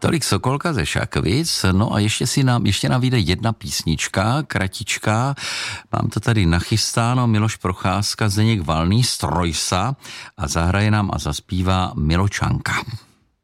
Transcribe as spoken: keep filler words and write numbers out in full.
Tolik Sokolka ze Šakovic, no a ještě si nám, ještě nám vyjde jedna písnička, kratička, mám to tady nachystáno, Miloš Procházka, Zdeněk Valný, Strojsa a zahraje nám a zaspívá Miločanka.